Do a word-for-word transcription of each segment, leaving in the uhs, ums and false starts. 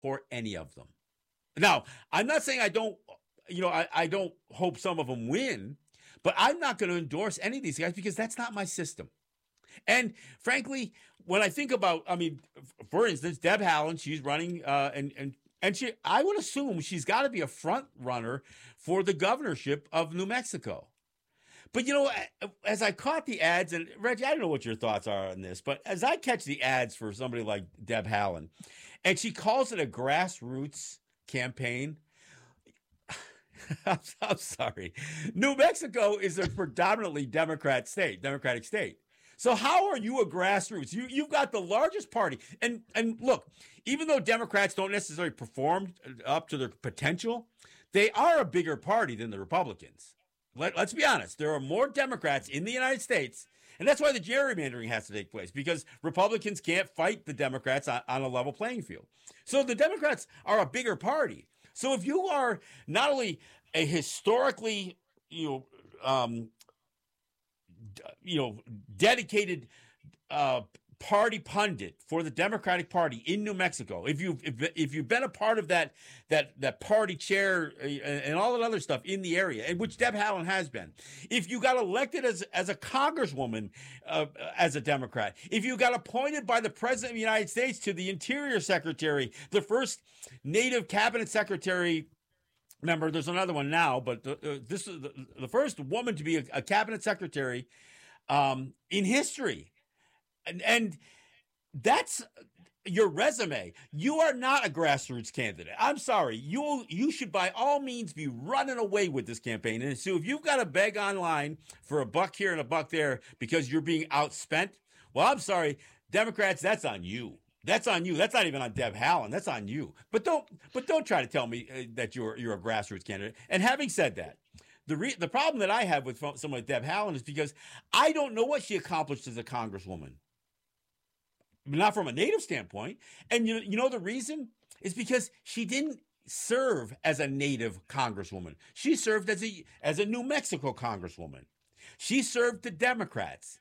for any of them. Now, I'm not saying I don't, you know, I, I don't hope some of them win, but I'm not going to endorse any of these guys because that's not my system. And frankly, when I think about, I mean, for instance, Deb Haaland, she's running, uh, and and and she, I would assume she's got to be a front runner for the governorship of New Mexico. But you know, as I caught the ads, and Reggie, I don't know what your thoughts are on this, but as I catch the ads for somebody like Deb Haaland, and she calls it a grassroots campaign. I'm, I'm sorry. New Mexico is a predominantly Democrat state, Democratic state. So how are you a grassroots? You, you've got the largest party. And, and look, even though Democrats don't necessarily perform up to their potential, they are a bigger party than the Republicans. Let, let's be honest. There are more Democrats in the United States, and that's why the gerrymandering has to take place, because Republicans can't fight the Democrats on, on a level playing field. So the Democrats are a bigger party. So if you are not only a historically, you know, um, you know, dedicated uh, party pundit for the Democratic Party in New Mexico, if you if, if you've been a part of that that that party chair and all that other stuff in the area, and which Deb Haaland has been, if you got elected as as a congresswoman uh, as a Democrat, if you got appointed by the President of the United States to the Interior Secretary, the first Native Cabinet Secretary. Remember, there's another one now, but the, uh, this is the, the first woman to be a, a cabinet secretary um, in history. And, and that's your resume. You are not a grassroots candidate. I'm sorry. You you should by all means be running away with this campaign. And so if you've got to beg online for a buck here and a buck there because you're being outspent, well, I'm sorry, Democrats, that's on you. That's on you. That's not even on Deb Haaland. That's on you. But don't but don't try to tell me uh, that you're you're a grassroots candidate. And having said that, the re- the problem that I have with someone like Deb Haaland is because I don't know what she accomplished as a congresswoman. Not from a Native standpoint. And you know, you know the reason is because she didn't serve as a Native congresswoman. She served as a as a New Mexico congresswoman. She served the Democrats.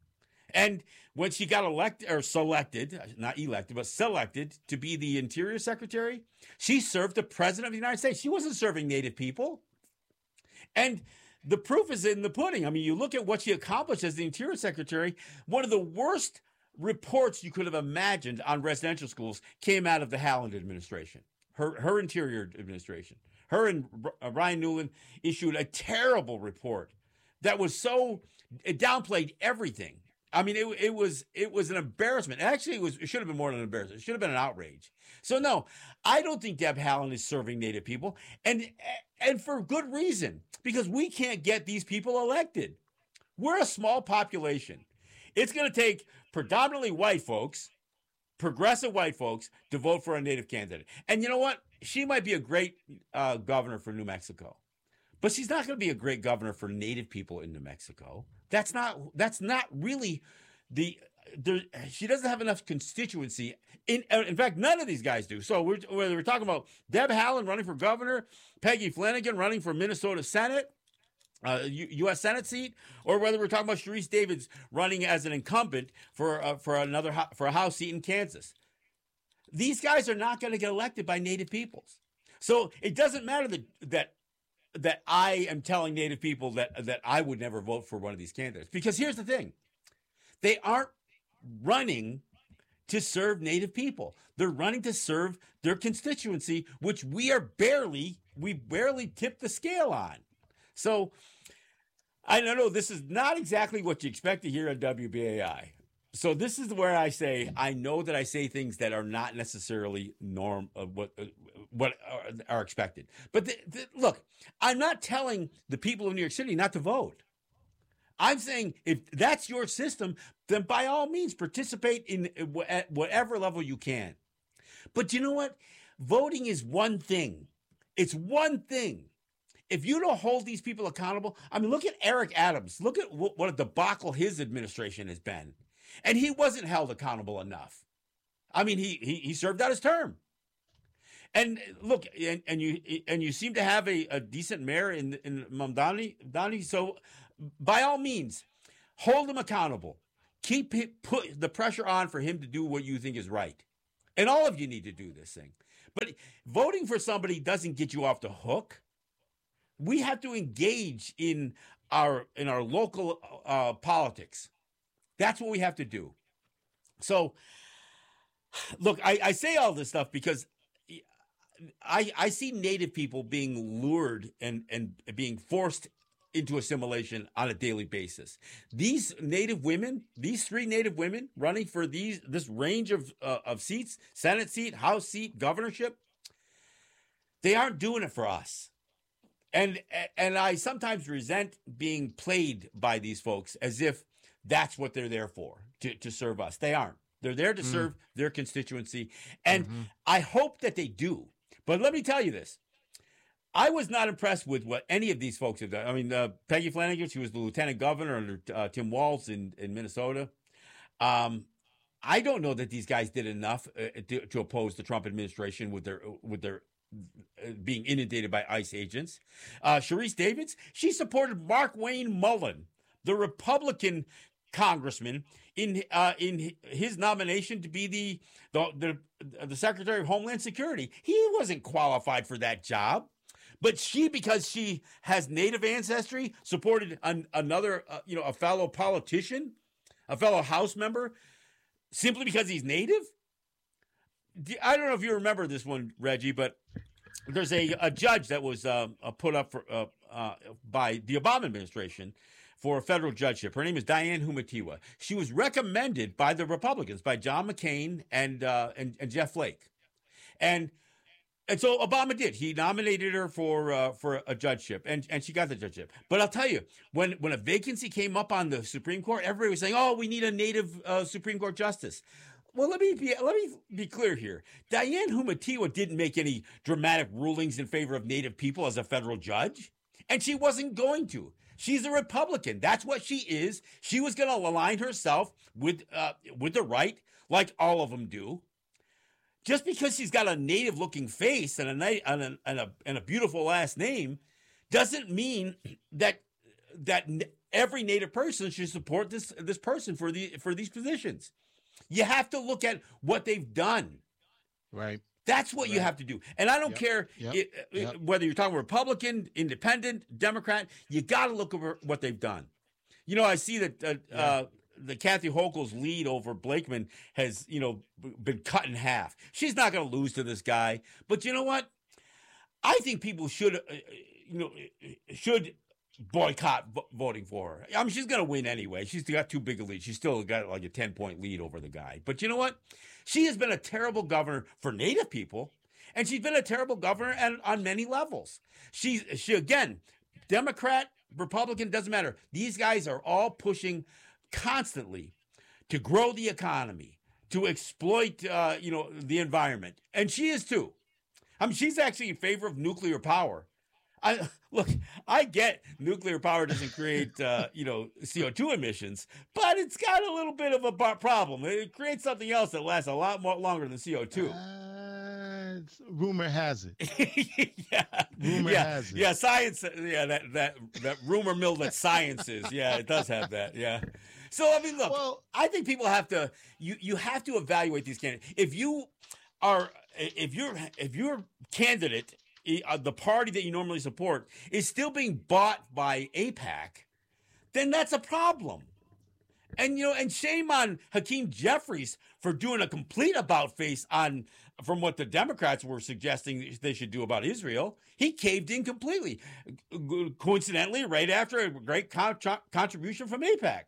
And when she got elected or selected, not elected, but selected to be the Interior Secretary, she served the President of the United States. She wasn't serving Native people. And the proof is in the pudding. I mean, you look at what she accomplished as the Interior Secretary, one of the worst reports you could have imagined on residential schools came out of the Haaland administration, her, her Interior administration. Her and Ryan Newland issued a terrible report that was so, it downplayed everything. I mean, it it was it was an embarrassment. Actually, it was it should have been more than an embarrassment. It should have been an outrage. So no, I don't think Deb Haaland is serving Native people, and and for good reason, because we can't get these people elected. We're a small population. It's going to take predominantly white folks, progressive white folks, to vote for a Native candidate. And you know what? She might be a great uh, governor for New Mexico, but she's not going to be a great governor for Native people in New Mexico. That's not that's not really the there, she doesn't have enough constituency. In in fact, none of these guys do. So we're whether we're talking about Deb Haaland running for governor, Peggy Flanagan running for Minnesota Senate, uh, U S Senate seat, or whether we're talking about Sharice Davids running as an incumbent for uh, for another for a House seat in Kansas. These guys are not going to get elected by Native peoples. So it doesn't matter that that. that I am telling Native people that that I would never vote for one of these candidates. Because here's the thing. They aren't running to serve Native people. They're running to serve their constituency, which we are barely, we barely tip the scale on. So I don't know, this is not exactly what you expect to hear on W B A I. So this is where I say, I know that I say things that are not necessarily norm of what uh, what are, are expected. But the, the, look, I'm not telling the people of New York City not to vote. I'm saying if that's your system, then by all means participate in at whatever level you can. But you know what? Voting is one thing. It's one thing. If you don't hold these people accountable, I mean, look at Eric Adams. Look at what, what a debacle his administration has been. And he wasn't held accountable enough. I mean, he he, he served out his term. And look, and, and you and you seem to have a, a decent mayor in in Mamdani. So, by all means, hold him accountable. Keep put the pressure on for him to do what you think is right. And all of you need to do this thing. But voting for somebody doesn't get you off the hook. We have to engage in our in our local uh, politics. That's what we have to do. So, look, I, I say all this stuff because I I see Native people being lured and and being forced into assimilation on a daily basis. These Native women, these three Native women running for these this range of uh, of seats, Senate seat, House seat, governorship, they aren't doing it for us. And and I sometimes resent being played by these folks as if that's what they're there for, to, to serve us. They aren't. They're there to mm. serve their constituency. And mm-hmm. I hope that they do. But let me tell you this. I was not impressed with what any of these folks have done. I mean, uh, Peggy Flanagan, she was the lieutenant governor under uh, Tim Walz in, in Minnesota. Um, I don't know that these guys did enough uh, to, to oppose the Trump administration with their with their being inundated by ICE agents. Uh, Sharice Davids, she supported Mark Wayne Mullen, the Republican congressman, in uh, in his nomination to be the, the the the Secretary of Homeland Security. He wasn't qualified for that job, but she, because she has Native ancestry, supported an, another uh, you know a fellow politician, a fellow House member, simply because he's Native. I don't know if you remember this one, Reggie, but there's a, a judge that was uh, put up for uh, uh, by the Obama administration for a federal judgeship. Her name is Diane Humatiwa. She was recommended by the Republicans, by John McCain and uh, and, and Jeff Flake, and and so Obama did. He nominated her for uh, for a judgeship, and and she got the judgeship. But I'll tell you, when when a vacancy came up on the Supreme Court, everybody was saying, "Oh, we need a Native uh, Supreme Court justice." Well, let me be let me be clear here. Diane Humatiwa didn't make any dramatic rulings in favor of Native people as a federal judge, and she wasn't going to. She's a Republican. That's what she is. She was going to align herself with uh, with the right, like all of them do. Just because she's got a Native-looking face and a and a, and a and a beautiful last name, doesn't mean that that every Native person should support this this person for the for these positions. You have to look at what they've done. Right. That's what right. you have to do. And I don't yep. care yep. It, yep. whether you're talking Republican, Independent, Democrat, you got to look over what they've done. You know, I see that uh, yeah. uh, the Kathy Hochul's lead over Blakeman has, you know, been cut in half. She's not going to lose to this guy. But you know what? I think people should, uh, you know, should boycott v- voting for her. I mean, she's going to win anyway. She's got too big a lead. She's still got like a ten-point lead over the guy. But you know what? She has been a terrible governor for Native people, and she's been a terrible governor and on many levels. She's, she, again, Democrat, Republican, doesn't matter. These guys are all pushing constantly to grow the economy, to exploit, uh, you know, the environment. And she is too. I mean, she's actually in favor of nuclear power. I look, I get nuclear power doesn't create, uh, you know, C O two emissions, but it's got a little bit of a problem. It creates something else that lasts a lot more longer than C O two. Uh, rumor has it. yeah. Rumor yeah. has it. Yeah, science. Yeah, that, that, that rumor mill that science is. Yeah, it does have that. Yeah. So, I mean, look, well, I think people have to, you, you have to evaluate these candidates. If you are, if you're, if your candidate, Uh, the party that you normally support, is still being bought by AIPAC, then that's a problem. And, you know, and shame on Hakeem Jeffries for doing a complete about face on from what the Democrats were suggesting they should do about Israel. He caved in completely, coincidentally, right after a great con- contribution from AIPAC.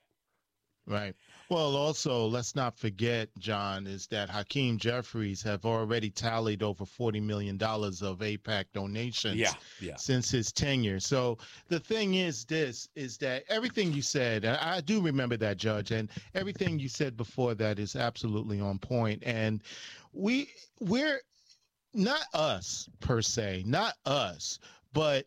Right. Well, also, let's not forget, John, is that Hakeem Jeffries have already tallied over forty million dollars of AIPAC donations yeah, yeah. since his tenure. So the thing is this, is that everything you said, and I do remember that, Judge, and everything you said before that is absolutely on point. And we, we're not us per se, not us, but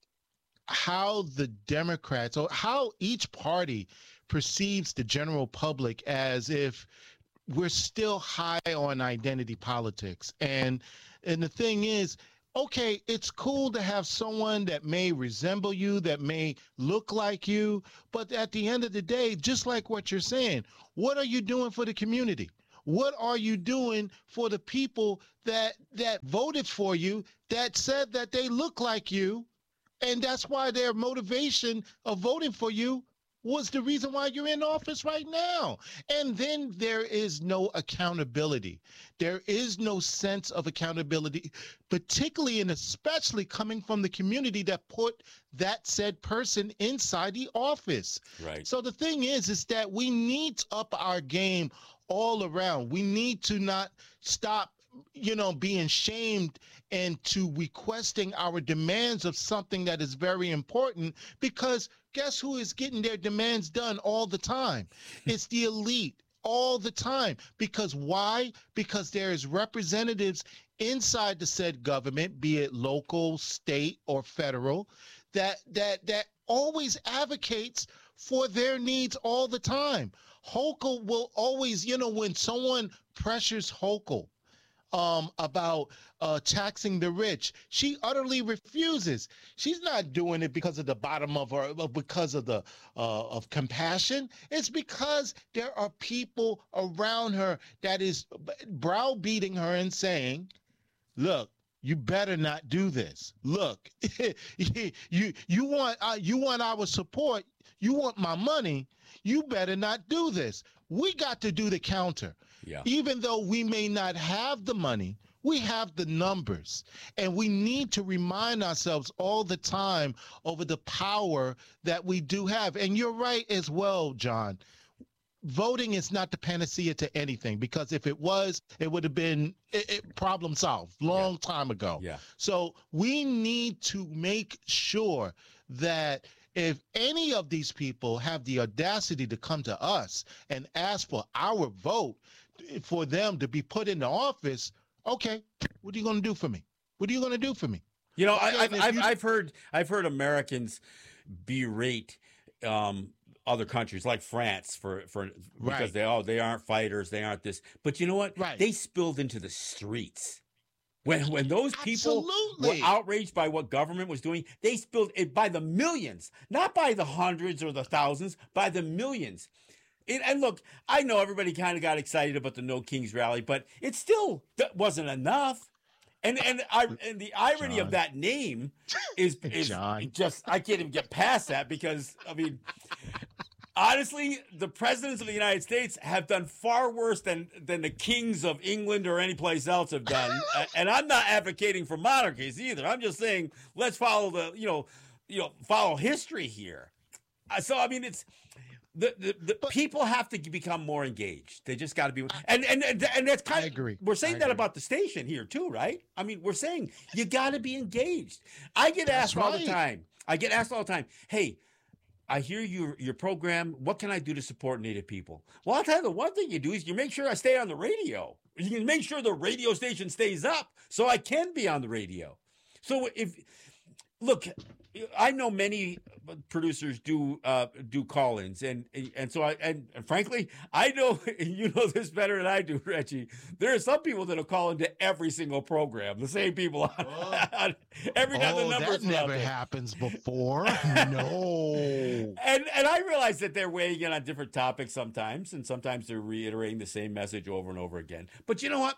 how the Democrats or how each party perceives the general public as if we're still high on identity politics. And and the thing is, okay, it's cool to have someone that may resemble you, that may look like you, but at the end of the day, just like what you're saying, what are you doing for the community? What are you doing for the people that that voted for you, that said that they look like you, and that's why their motivation of voting for you was the reason why you're in office right now? And then there is no accountability. There is no sense of accountability, particularly and especially coming from the community that put that said person inside the office. Right. So the thing is, is that we need to up our game all around. We need to not stop, you know, being shamed and to requesting our demands of something that is very important, because guess who is getting their demands done all the time? It's the elite all the time. Because why? Because there's representatives inside the said government, be it local, state, or federal, that that that always advocates for their needs all the time. Hochul will always, you know, when someone pressures Hochul um, about uh, taxing the rich, she utterly refuses. She's not doing it because of the bottom of her, because of the uh, of compassion. It's because there are people around her that is browbeating her and saying, "Look, you better not do this. Look, you you want uh, you want our support. You want my money. You better not do this." We got to do the counter. Yeah. Even though we may not have the money, we have the numbers. And we need to remind ourselves all the time over the power that we do have. And you're right as well, John. Voting is not the panacea to anything, because if it was, it would have been it, it, problem solved long yeah. time ago. Yeah. So we need to make sure that if any of these people have the audacity to come to us and ask for our vote for them to be put into office, okay, what are you going to do for me? What are you going to do for me? You know, okay, I, I've, I've, you... I've heard I've heard Americans berate um, other countries like France for for because right. they oh they aren't fighters, they aren't this. But you know what? Right. They spilled into the streets. When when those people Absolutely. were outraged by what government was doing, they spilled it by the millions, not by the hundreds or the thousands, by the millions. It, and look, I know everybody kind of got excited about the No Kings rally, but it still wasn't enough. And and I and the irony John. of that name is is John. just I can't even get past that, because I mean, honestly, the presidents of the United States have done far worse than than the kings of England or any place else have done. And I'm not advocating for monarchies either. I'm just saying let's follow the you know you know follow history here. So I mean, it's. The the, the but, people have to become more engaged. They just got to be, and and and that's kind I of. agree. We're saying I that agree. about the station here too, right? I mean, we're saying you got to be engaged. I get That's asked all right. the time. I get asked all the time. Hey, I hear your your program. What can I do to support Native people? Well, I'll tell you, the one thing you do is you make sure I stay on the radio. You can make sure the radio station stays up so I can be on the radio. So if look. I know many producers do uh, do call-ins, and and so I and, and frankly, I know you know this better than I do, Reggie. There are some people that'll call into every single program. The same people on, oh. on every time oh, the numbers that never happens before. No. And and I realize that they're weighing in on different topics sometimes, and sometimes they're reiterating the same message over and over again. But you know what?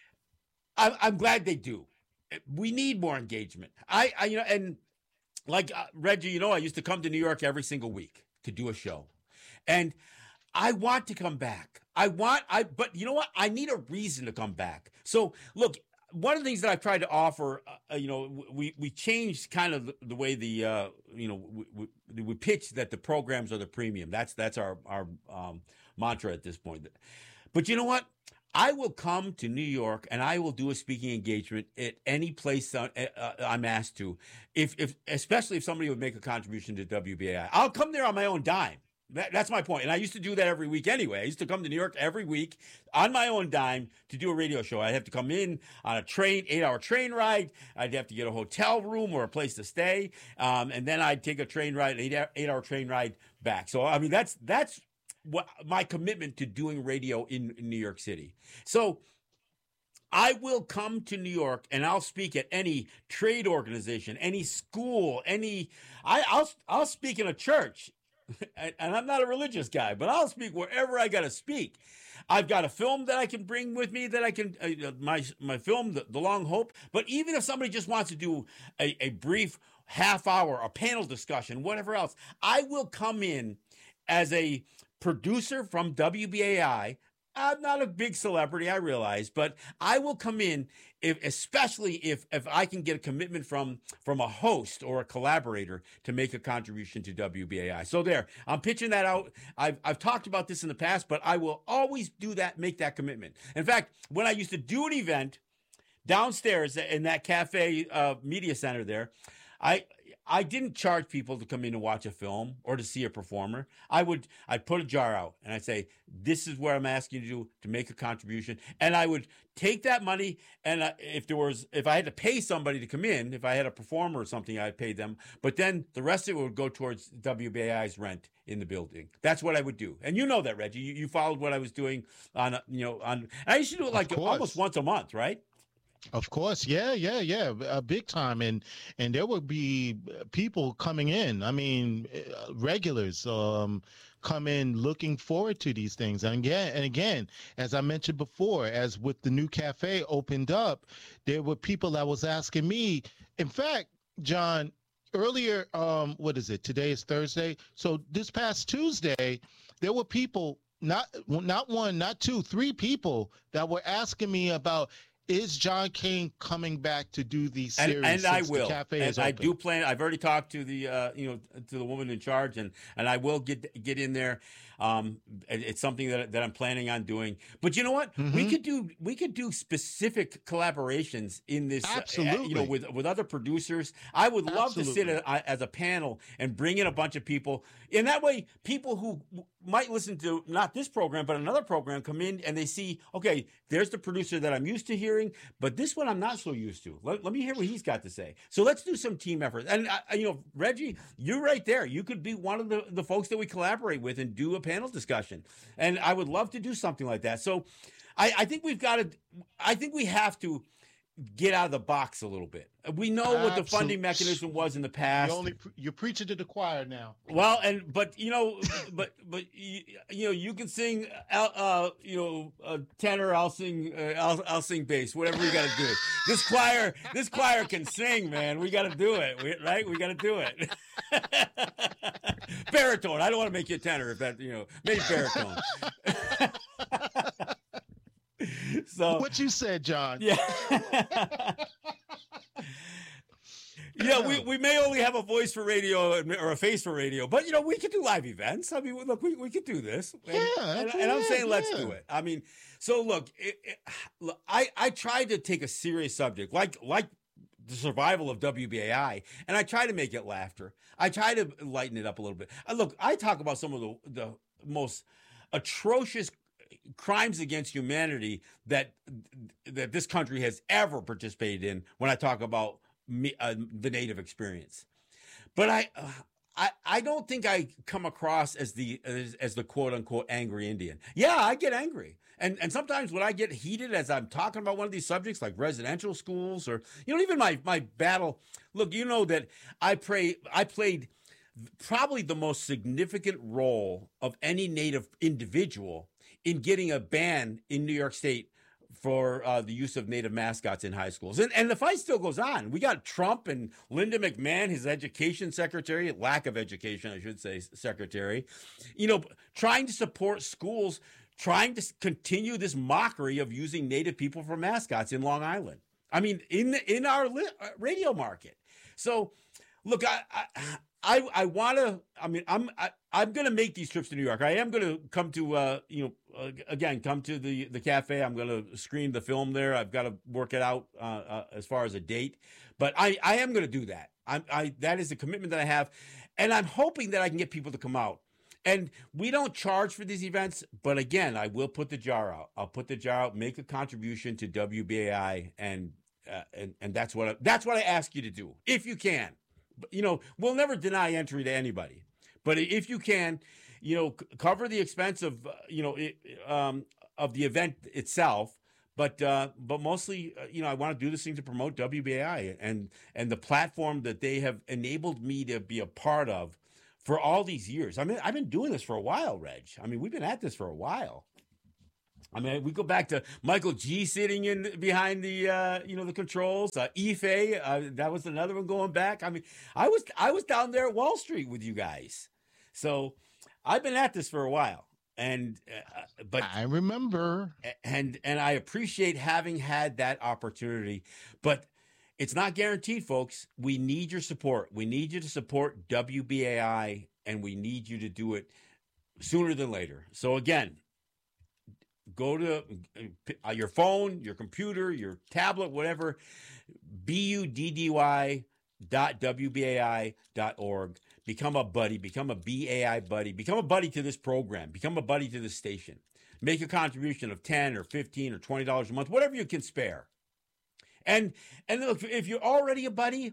I'm I'm glad they do. We need more engagement. I, I you know and. Like, uh, Reggie, you know, I used to come to New York every single week to do a show. And I want to come back. I want, I, but you know what? I need a reason to come back. So, look, one of the things that I've tried to offer, uh, you know, we, we changed kind of the, the way the, uh, you know, we, we, we pitch that the programs are the premium. That's, that's our, our um, mantra at this point. But you know what? I will come to New York and I will do a speaking engagement at any place uh, uh, I'm asked to, if, if especially if somebody would make a contribution to W B A I. I'll come there on my own dime. That, that's my point. And I used to do that every week anyway. I used to come to New York every week on my own dime to do a radio show. I'd have to come in on a train, eight-hour train ride. I'd have to get a hotel room or a place to stay. Um, and then I'd take a train ride, eight, eight-hour train ride back. So, I mean, that's that's... what my commitment to doing radio in, in New York City. So I will come to New York and I'll speak at any trade organization, any school, any, I, I'll, I'll speak in a church and, and I'm not a religious guy, but I'll speak wherever I got to speak. I've got a film that I can bring with me that I can, uh, my my film, the, the Long Hope. But even if somebody just wants to do a, a brief half hour, a panel discussion, whatever else, I will come in as a producer from W B A I. I'm not a big celebrity, I realize, but I will come in, if, especially if if I can get a commitment from from a host or a collaborator to make a contribution to W B A I. So there, I'm pitching that out. I've I've talked about this in the past, but I will always do that, make that commitment. In fact, when I used to do an event downstairs in that cafe uh, media center there, I I didn't charge people to come in and watch a film or to see a performer. I would I'd put a jar out and I'd say, this is what I'm asking you to do to make a contribution. And I would take that money, and uh, if there was if I had to pay somebody to come in, if I had a performer or something, I'd pay them. But then the rest of it would go towards W B A I's rent in the building. That's what I would do. And you know that, Reggie. You, you followed what I was doing on, you know, on I used to do it like almost once a month, right? Of course, yeah, yeah, yeah, uh, big time, and and there would be people coming in. I mean, uh, regulars um, come in looking forward to these things, and again, and again, as I mentioned before, as with the new cafe opened up, there were people that was asking me. In fact, John, earlier, um, what is it? Today is Thursday, so this past Tuesday, there were people, not not one, not two, three people that were asking me about, is John Kane coming back to do these series? And, and I will. The cafe and is I open? do plan. I've already talked to the uh, you know to the woman in charge, and and I will get get in there. Um, it's something that that I'm planning on doing. But you know what? Mm-hmm. We could do we could do specific collaborations in this. Absolutely. Uh, you know, with with other producers. I would love Absolutely. to sit a, as a panel and bring in a bunch of people. In that way, people who might listen to not this program but another program come in and they see, okay, there's the producer that I'm used to hearing, but this one I'm not so used to. Let, let me hear what he's got to say. So let's do some team effort. And uh, you know, Reggie, you're right there. You could be one of the, the folks that we collaborate with and do a panel discussion. And I would love to do something like that. So I, I think we've got to, I think we have to get out of the box a little bit. We know Absolutely. what the funding mechanism was in the past. You only you're preaching to the choir now. Well, and but you know, but but you, you know, you can sing, uh, you know, uh, tenor. I'll sing, uh, I'll I'll sing bass. Whatever we got to do. This choir, this choir can sing, man. We got to do it, we, right? We got to do it. Baritone. I don't want to make you a tenor, if that, you know, maybe baritone. So what you said, John. Yeah. Yeah, we, we may only have a voice for radio or a face for radio, but, you know, we could do live events. I mean, look, we, we could do this. And, yeah, and, and I'm saying yeah. let's do it. I mean, so look, it, it, look, I, I tried to take a serious subject like like the survival of W B A I, and I try to make it laughter. I try to lighten it up a little bit. Uh, look, I talk about some of the, the most atrocious crimes against humanity that that this country has ever participated in when I talk about me, uh, the Native experience. But I, uh, I I don't think I come across as the as, as the quote unquote angry Indian. Yeah, I get angry. And and sometimes when I get heated as I'm talking about one of these subjects like residential schools or, you know, even my my battle, look, you know that I pray I played probably the most significant role of any Native individual in getting a ban in New York State for uh, the use of Native mascots in high schools. And, and the fight still goes on. We got Trump and Linda McMahon, his education secretary, lack of education, I should say, secretary, you know, trying to support schools, trying to continue this mockery of using Native people for mascots in Long Island. I mean, in the, in our li- radio market. So, look, I I, I, I want to. I mean, I'm I, I'm going to make these trips to New York. I am going to come to uh, you know uh, again come to the the cafe. I'm going to screen the film there. I've got to work it out uh, uh, as far as a date, but I I am going to do that. I'm I that is the commitment that I have, and I'm hoping that I can get people to come out. And we don't charge for these events, but again, I will put the jar out. I'll put the jar out, make a contribution to W B A I, and uh, and and that's what I, that's what I ask you to do if you can. You know, we'll never deny entry to anybody, but if you can, you know, c- cover the expense of, uh, you know, it, um, of the event itself. But uh, but mostly, uh, you know, I want to do this thing to promote W B A I and and the platform that they have enabled me to be a part of for all these years. I mean, I've been doing this for a while, Reg. I mean, we've been at this for a while. I mean, we go back to Michael G sitting in behind the, uh, you know, the controls. Uh, Ife, uh, that was another one going back. I mean, I was I was down there at Wall Street with you guys, so I've been at this for a while. And uh, but I remember, and and I appreciate having had that opportunity, but it's not guaranteed, folks. We need your support. We need you to support W B A I, and we need you to do it sooner than later. So again, go to uh, your phone, your computer, your tablet, whatever, B U D D Y dot W B A I dot org. Become a buddy. Become a B A I buddy. Become a buddy to this program. Become a buddy to this station. Make a contribution of ten or fifteen or twenty dollars a month, whatever you can spare. And and look, if you're already a buddy,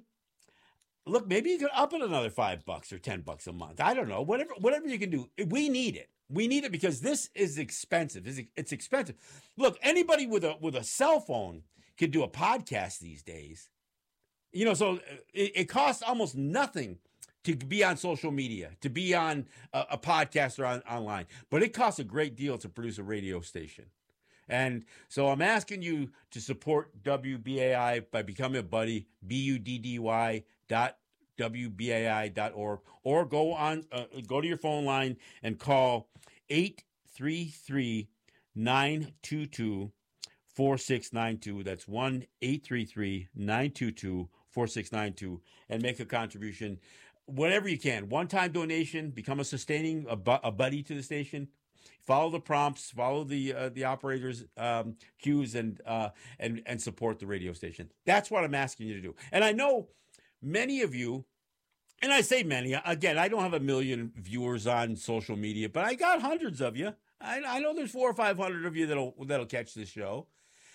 look, maybe you could up it another five bucks or ten bucks a month. I don't know. Whatever, whatever you can do. We need it. We need it because this is expensive. It's, it's expensive. Look, anybody with a with a cell phone can do a podcast these days. You know, so it, it costs almost nothing to be on social media, to be on a, a podcast or on, online. But it costs a great deal to produce a radio station. And so I'm asking you to support W B A I by becoming a buddy, B U D D Y dot W B A I dot org, or go on, uh, go to your phone line and call eight three three, nine two two, four six nine two. That's one eight three three, nine two two, four six nine two, and make a contribution. Whatever you can, one-time donation, become a sustaining, a, bu- a buddy to the station. Follow the prompts, follow the uh, the operator's um, cues, and uh, and and support the radio station. That's what I'm asking you to do. And I know many of you, and I say many, again, I don't have a million viewers on social media, but I got hundreds of you. I, I know there's four or five hundred of you that'll that'll catch this show.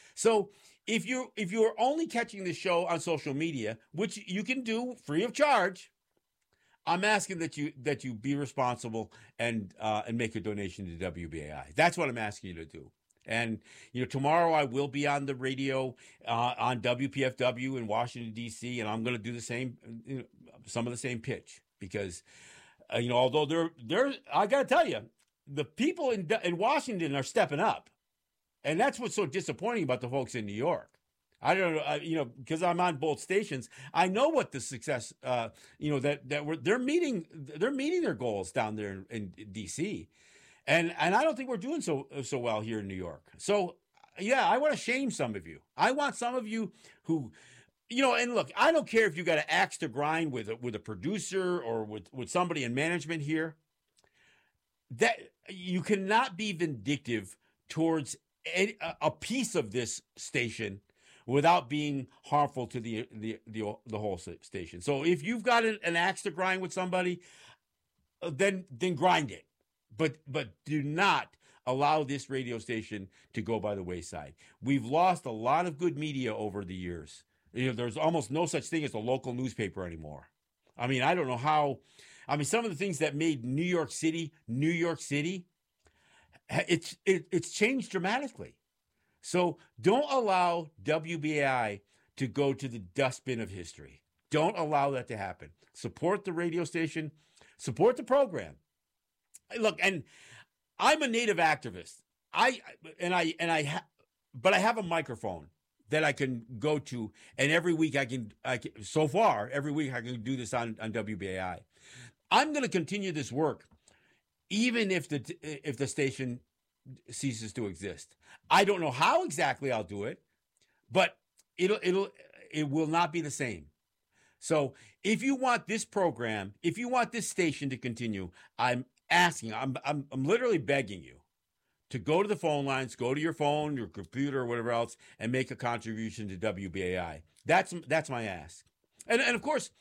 So if you're if you're only catching this show on social media, which you can do free of charge, I'm asking that you that you be responsible and uh, and make a donation to W B A I. That's what I'm asking you to do. And you know, tomorrow I will be on the radio uh, on W P F W in Washington D C, and I'm going to do the same, you know, some of the same pitch because uh, you know, although they're they're, I got to tell you, the people in in Washington are stepping up, and that's what's so disappointing about the folks in New York. I don't know, uh, you know, because I'm on both stations. I know what the success, uh, you know, that that we're they're meeting, they're meeting their goals down there in, in D C, and and I don't think we're doing so so well here in New York. So yeah, I want to shame some of you. I want some of you who, you know, and look, I don't care if you got an axe to grind with a, with a producer or with with somebody in management here. That you cannot be vindictive towards a, a piece of this station without being harmful to the the the, the whole station. So if you've got an, an axe to grind with somebody, uh, then then grind it, but but do not allow this radio station to go by the wayside. We've lost a lot of good media over the years. You know, there's almost no such thing as a local newspaper anymore. I mean, I don't know how. I mean, some of the things that made New York City New York City, it's it, it's changed dramatically. So don't allow W B A I to go to the dustbin of history. Don't allow that to happen. Support the radio station. Support the program. Look, and I'm a native activist. I and I and I ha, but I have a microphone that I can go to, and every week I can. I can so far, every week I can do this on on W B A I. I'm going to continue this work, even if the if the station ceases to exist. I don't know how exactly I'll do it, but it'll it'll it will not be the same. So if you want this program, if you want this station to continue, I'm asking, I'm I'm I'm literally begging you to go to the phone lines, go to your phone, your computer, or whatever else, and make a contribution to W B A I. That's that's my ask. And and of course,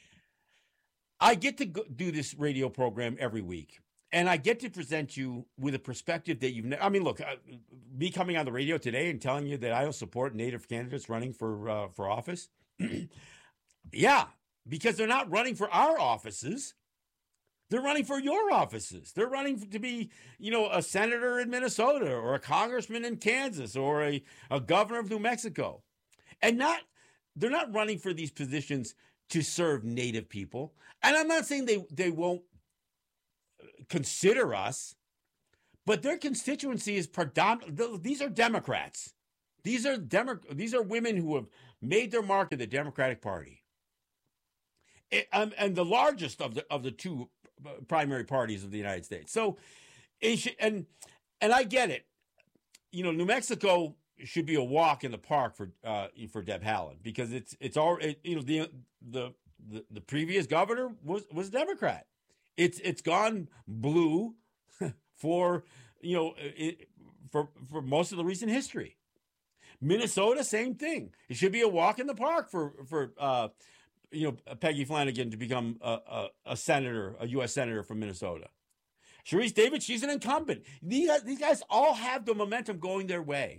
I get to go, do this radio program every week. And I get to present you with a perspective that you've never, I mean, look, uh, me coming on the radio today and telling you that I don't support Native candidates running for uh, for office. Yeah, because they're not running for our offices. They're running for your offices. They're running to be, you know, a senator in Minnesota or a congressman in Kansas or a, a governor of New Mexico. And not, they're not running for these positions to serve Native people. And I'm not saying they, they won't consider us, but their constituency is predominant. These are Democrats. These are Demo- These are women who have made their mark in the Democratic Party, it, um, and the largest of the of the two primary parties of the United States. So, it should, and and I get it. You know, New Mexico should be a walk in the park for uh, for Deb Haaland, because it's it's all it, you know the, the the the previous governor was was Democrat. It's it's gone blue for you know it, for for most of the recent history. Minnesota, same thing. It should be a walk in the park for for uh, you know Peggy Flanagan to become a, a, a senator, a U S senator from Minnesota. Sharice Davids, she's an incumbent. These guys, these guys all have the momentum going their way,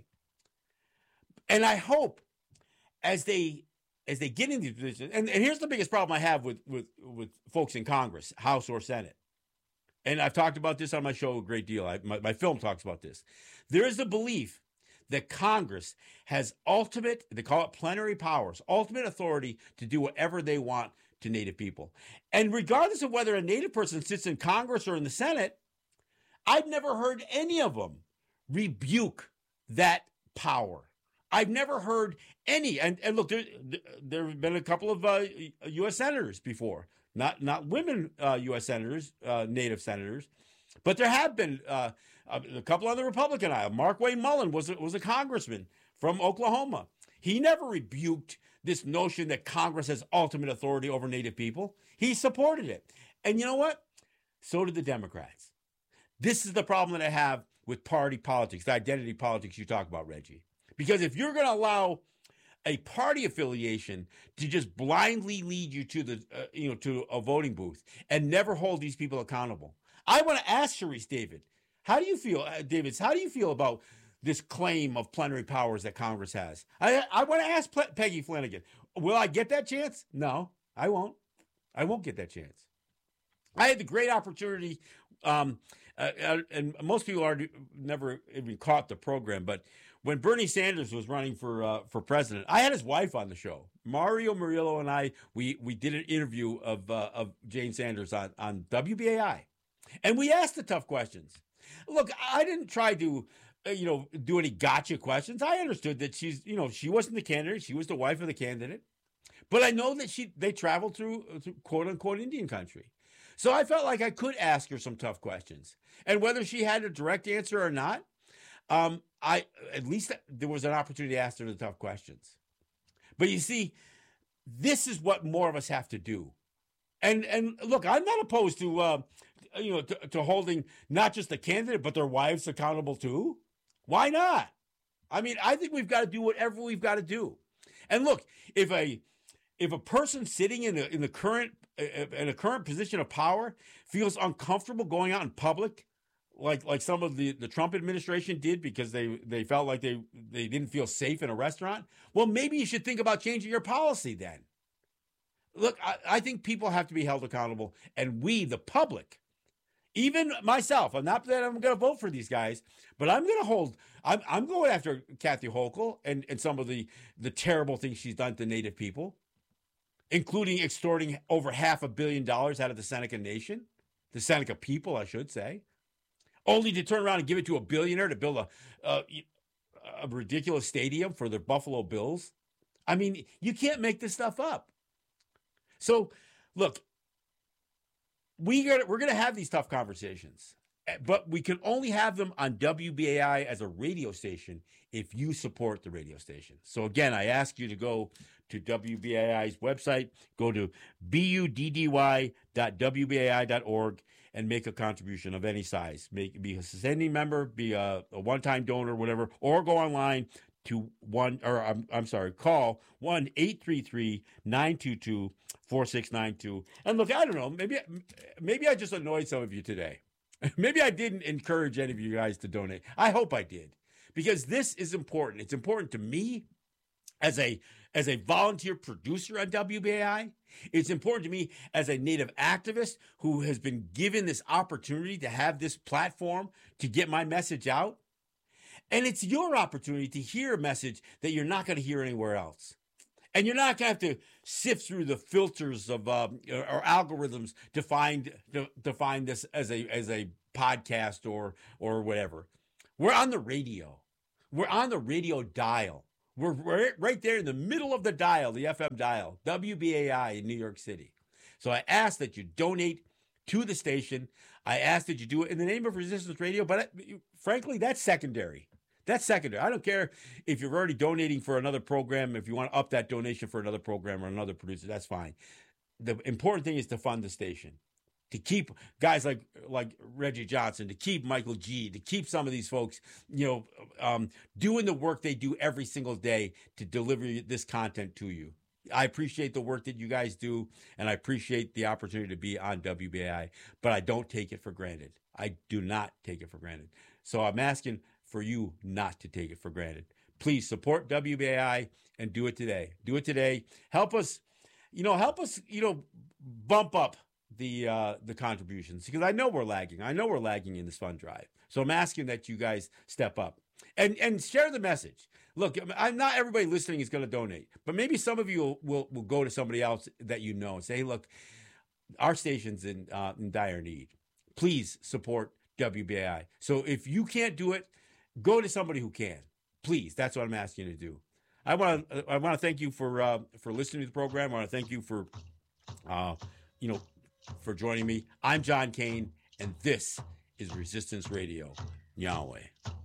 and I hope as they as they get in these positions. And, and here's the biggest problem I have with with with folks in Congress, House or Senate. And I've talked about this on my show a great deal. I, my, my film talks about this. There is a belief that Congress has ultimate, they call it plenary powers, ultimate authority to do whatever they want to Native people. And regardless of whether a Native person sits in Congress or in the Senate, I've never heard any of them rebuke that power. I've never heard any, and, and look, there, there have been a couple of uh, U S senators before, not not women uh, U S senators, uh, Native senators, but there have been uh, a couple on the Republican aisle. Mark Wayne Mullen was a, was a congressman from Oklahoma. He never rebuked this notion that Congress has ultimate authority over Native people. He supported it. And you know what? So did the Democrats. This is the problem that I have with party politics, the identity politics you talk about, Reggie. Because if you're going to allow a party affiliation to just blindly lead you to the, uh, you know, to a voting booth and never hold these people accountable, I want to ask Sharice David, how do you feel, uh, Davids? How do you feel about this claim of plenary powers that Congress has? I I want to ask Pe- Peggy Flanagan, will I get that chance? No, I won't. I won't get that chance. I had the great opportunity, um, uh, and most people are never even caught the program, but when Bernie Sanders was running for uh, for president, I had his wife on the show. Mario Murillo and I, we we did an interview of uh, of Jane Sanders on, on W B A I. And we asked the tough questions. Look, I didn't try to, uh, you know, do any gotcha questions. I understood that she's, you know, she wasn't the candidate. She was the wife of the candidate. But I know that she they traveled through, through quote unquote Indian country. So I felt like I could ask her some tough questions. And whether she had a direct answer or not, um, I at least there was an opportunity to ask her the tough questions. But you see, this is what more of us have to do. And and look, I'm not opposed to uh, you know to, to holding not just the candidate but their wives accountable too. Why not? I mean, I think we've got to do whatever we've got to do. And look, if a if a person sitting in the in the current in a current position of power feels uncomfortable going out in public, like like some of the, the Trump administration did because they, they felt like they, they didn't feel safe in a restaurant, well, maybe you should think about changing your policy then. Look, I, I think people have to be held accountable, and we, the public, even myself, I'm not that I'm going to vote for these guys, but I'm going to hold, I'm, I'm going after Kathy Hochul and, and some of the, the terrible things she's done to Native people, including extorting over half a billion dollars out of the Seneca Nation, the Seneca people, I should say, only to turn around and give it to a billionaire to build a, a, a ridiculous stadium for the Buffalo Bills. I mean, you can't make this stuff up. So, look, we got, we're going to have these tough conversations, but we can only have them on W B A I as a radio station if you support the radio station. So, again, I ask you to go to W B A I's website, go to buddy dot w b a i dot org and make a contribution of any size. Make Be a sending member, be a, a one-time donor, whatever, or go online to one, or I'm, I'm sorry, call one eight three three nine two two four six nine two. And look, I don't know, maybe maybe I just annoyed some of you today. Maybe I didn't encourage any of you guys to donate. I hope I did, because this is important. It's important to me as a as a volunteer producer on W B A I. It's important to me as a Native activist who has been given this opportunity to have this platform to get my message out. And it's your opportunity to hear a message that you're not going to hear anywhere else. And you're not going to have to sift through the filters of um, or, or algorithms to find to, to find this as a as a podcast or or whatever. We're on the radio. We're on the radio dial. We're right, right there in the middle of the dial, the F M dial, W B A I in New York City. So I ask that you donate to the station. I ask that you do it in the name of Resistance Radio, but I, frankly, that's secondary. That's secondary. I don't care if you're already donating for another program. If you want to up that donation for another program or another producer, that's fine. The important thing is to fund the station, to keep guys like like Reggie Johnson, to keep Michael G, to keep some of these folks, you know, um, doing the work they do every single day to deliver this content to you. I appreciate the work that you guys do, and I appreciate the opportunity to be on W B A I, but I don't take it for granted. I do not take it for granted. So I'm asking for you not to take it for granted. Please support W B A I and do it today. Do it today. Help us, you know, help us, you know, bump up the uh, the contributions, because I know we're lagging. I know we're lagging in this fund drive. So I'm asking that you guys step up and and share the message. Look, I'm not everybody listening is going to donate, but maybe some of you will, will, will go to somebody else that you know and say, hey, look, our station's in, uh, in dire need. Please support W B A I. So if you can't do it, go to somebody who can. Please, that's what I'm asking you to do. I want to I want to thank you for uh, for listening to the program. I want to thank you for uh, you know for joining me. I'm John Kane, and this is Resistance Radio. Yahweh.